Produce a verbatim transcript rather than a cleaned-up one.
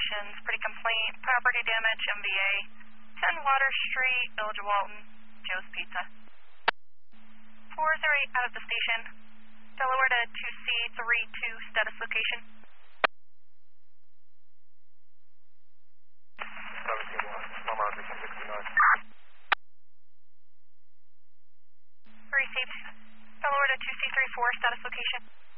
locations, pretty complaint, property damage, M V A, ten Water Street, Village of Walton, Joe's Pizza. four zero eight out of the station, Delaware to two C three two, status location. seventeen one, Palmer Arkansas sixty-nine. Received. Delaware to two C three four, status location.